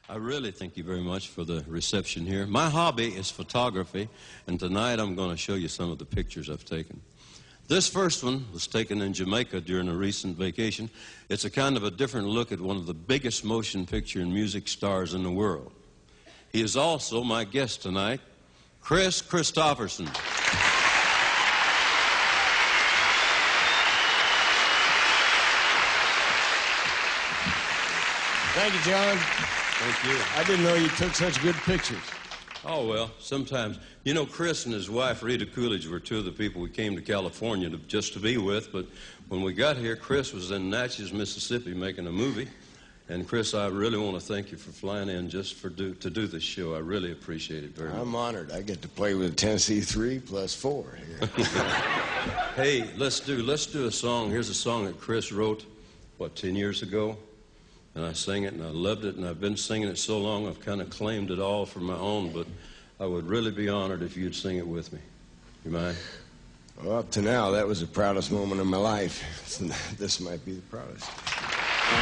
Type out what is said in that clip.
I really thank you very much for the reception here. My hobby is photography, and tonight I'm going to show you some of the pictures I've taken. This first one was taken in Jamaica during a recent vacation. It's a kind of a different look at one of the biggest motion picture and music stars in the world. He is also my guest tonight, Kris Kristofferson. Thank you, John. Thank you. I didn't know you took such good pictures. Oh, well, sometimes. You know, Kris and his wife, Rita Coolidge, were two of the people we came to California just to be with. But when we got here, Kris was in Natchez, Mississippi, making a movie. And, Kris, I really want to thank you for flying in just to do this show. I really appreciate it very much. I'm honored. I get to play with Tennessee 3 plus 4 here. Hey, let's do a song. Here's a song that Kris wrote, 10 years ago? And I sang it, and I loved it, and I've been singing it so long I've kind of claimed it all for my own, but I would really be honored if you'd sing it with me. You mind? Well, up to now, that was the proudest moment of my life. This might be the proudest.